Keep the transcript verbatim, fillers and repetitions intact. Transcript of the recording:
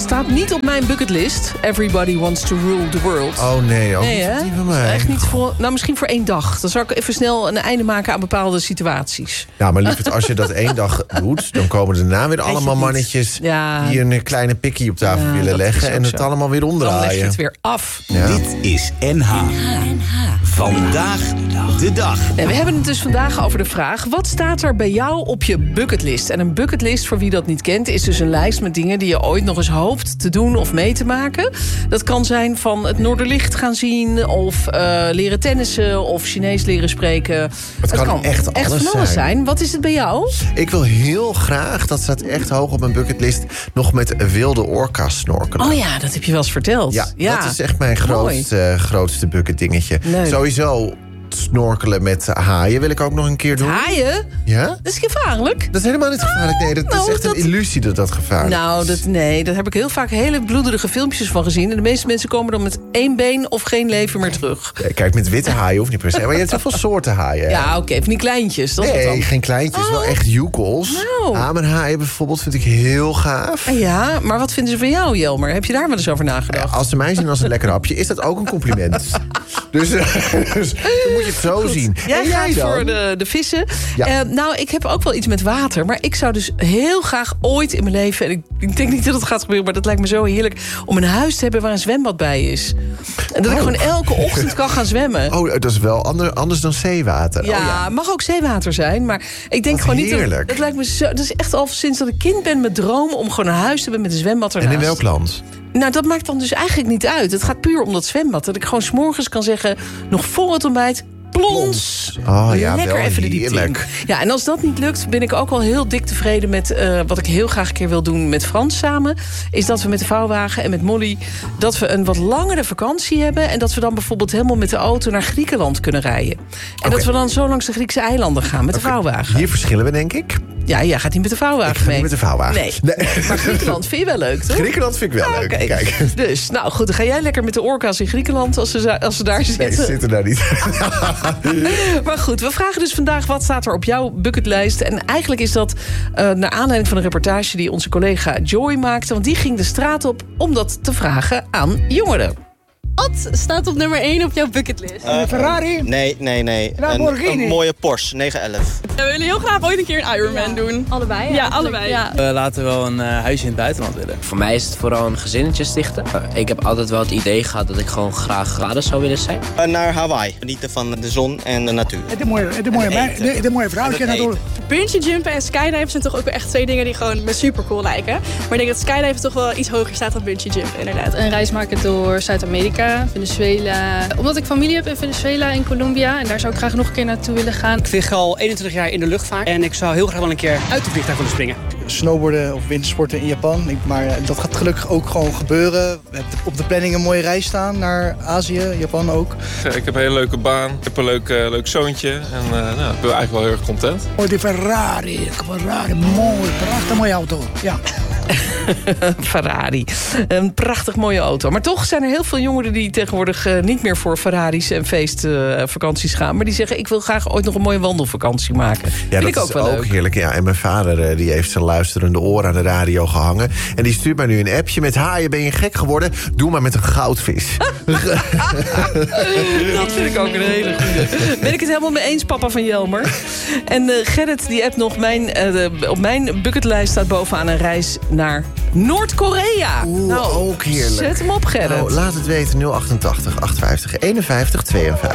staat niet op mijn bucketlist. Everybody wants to rule the world. Oh nee, ook nee, niet, hè? niet van mij. Echt niet voor, nou, misschien voor één dag. Dan zou ik even snel een einde maken aan bepaalde situaties. Ja, maar lieverd, als je dat één dag doet... dan komen daarna weer allemaal mannetjes... Ja. die een kleine pikkie op tafel Ja, willen dat leggen... is en het zo. allemaal weer Dan omdraaien. leg je het weer af. Ja. Dit is N H. Vandaag de dag. En we hebben het dus vandaag over de vraag... wat staat er bij jou op je bucketlist? En een bucketlist, voor wie dat niet kent... is dus een lijst met dingen die je ooit nog eens hoopt te doen of mee te maken. Dat kan zijn van het Noorderlicht gaan zien... of uh, leren tennissen of Chinees leren spreken. Het kan echt alles van alles zijn. zijn. Wat is het bij jou? Ik wil heel graag, dat staat echt hoog op mijn bucketlist... nog met wilde orka's snorkelen. Oh ja, dat heb je wel eens verteld. Ja, dat is echt mijn grootste, grootste bucket dingetje. Leuk. Sowieso snorkelen met haaien wil ik ook nog een keer doen. Haaien? Ja? Dat is gevaarlijk. Dat is helemaal niet gevaarlijk. Nee, dat Nou, is echt dat- een illusie dat dat gevaarlijk Nou, is. dat, nee, daar heb ik heel vaak hele bloederige filmpjes van gezien. En de meeste mensen komen dan met één been of geen leven meer terug. Ja, kijk, met witte haaien hoeft niet per se. Maar je hebt zoveel soorten haaien. hè? Ja, oké, van die kleintjes. Dat is het Nee, dan. geen kleintjes. Wel echt joekels. Nou. Hamerhaaien bijvoorbeeld vind ik heel gaaf. Ah ja, maar wat vinden ze van jou, Jelmer? Heb je daar wel eens over nagedacht? Als ze mij zien als een lekker hapje, is dat ook een compliment. dus, eh, dus dan moet je het zo zien. Jij En gaat dan? voor de, de vissen. Ja. Eh, nou, ik heb ook wel iets met water. Maar ik zou dus heel graag ooit in mijn leven... en ik, ik denk niet dat het gaat gebeuren... maar dat lijkt me zo heerlijk... om een huis te hebben waar een zwembad bij is. En dat ik Oh. gewoon elke ochtend kan gaan zwemmen. Oh, dat is wel ander, anders dan zeewater. Ja, Oh, ja. mag ook zeewater zijn. Maar ik denk Wat gewoon niet... heerlijk. Dat, dat lijkt me zo... Dat is echt al sinds dat ik kind ben mijn droom... om gewoon een huis te hebben met een zwembad ernaast. En in welk land? Nou, dat maakt dan dus eigenlijk niet uit. Het gaat puur om dat zwembad. Dat ik gewoon 's morgens kan zeggen... nog voor het ontbijt... Plons. Oh ja, Lekker wel even de diepte in. heerlijk. Ja, en als dat niet lukt, ben ik ook al heel dik tevreden met uh, wat ik heel graag een keer wil doen met Frans samen. Is dat we met de vouwwagen en met Molly, dat we een wat langere vakantie hebben. En dat we dan bijvoorbeeld helemaal met de auto naar Griekenland kunnen rijden. En Okay. dat we dan zo langs de Griekse eilanden gaan met de Okay. vouwwagen. Hier verschillen we, denk ik. Ja, jij gaat niet met de vouwwagen Ik ga mee. niet met de vouwwagen. Nee. Nee. Maar Griekenland vind je wel leuk, toch? Griekenland vind ik wel Ah, leuk. oké. Kijk. Dus, nou goed, dan ga jij lekker met de orka's in Griekenland als ze, als ze daar Nee, zitten. ze zitten daar niet. Maar goed, we vragen dus vandaag wat staat er op jouw bucketlijst. En eigenlijk is dat uh, naar aanleiding van een reportage die onze collega Joy maakte. Want die ging de straat op om dat te vragen aan jongeren. Wat staat op nummer één op jouw bucketlist? Uh, Ferrari? Nee, nee, nee. Een, een mooie Porsche negen elf. We willen heel graag ooit een keer een Ironman ja. doen. Allebei? Ja, ja allebei. Ja. We laten wel een uh, huisje in het buitenland willen. Voor mij is het vooral een gezinnetje stichten. Ik heb altijd wel het idee gehad dat ik gewoon graag vader zou willen zijn. Uh, naar Hawaii. Genieten van de zon en de natuur. Het is mooi, het is mooi, het is een mooie vrouwtje natuurlijk. Bungee jumpen en skydiven zijn toch ook echt twee dingen die gewoon me super cool lijken. Maar ik denk dat skydiven toch wel iets hoger staat dan bungee jumpen, inderdaad. Een reis maken door Zuid-Amerika, Venezuela. Omdat ik familie heb in Venezuela en Colombia. En daar zou ik graag nog een keer naartoe willen gaan. Ik vlieg al eenentwintig jaar in de luchtvaart. En ik zou heel graag wel een keer uit de vliegtuig willen springen. Snowboarden of wintersporten in Japan. Ik, maar dat gaat gelukkig ook gewoon gebeuren. We hebben op de planning een mooie reis staan naar Azië, Japan ook. Ik heb een hele leuke baan. Ik heb een leuk, uh, leuk zoontje. En uh, nou, ik ben eigenlijk wel heel erg content. Oh, die Ferrari. Ferrari, mooi. Prachtig mooie auto. Ja. Ferrari. Een prachtig mooie auto. Maar toch zijn er heel veel jongeren die tegenwoordig uh, niet meer voor Ferraris en feestvakanties uh, gaan. Maar die zeggen, ik wil graag ooit nog een mooie wandelvakantie maken. Ja, Vind dat ik ook is wel ook leuk. heerlijk. Ja, en mijn vader uh, die heeft zijn luisterende oor aan de radio gehangen. En die stuurt mij nu een appje met, haaien, ben je gek geworden? Doe maar met een goudvis. Dat vind ik ook een hele goede. Ben ik het helemaal mee eens, papa van Jelmer. En uh, Gerrit die appt nog, mijn, uh, de, op mijn bucketlijst staat bovenaan een reis naar Noord-Korea. Oeh, nou, ook heerlijk. Zet hem op, Gerrit. Nou, laat het weten, nul achtentachtig, achtenvijftig, eenenvijftig, tweeënvijftig.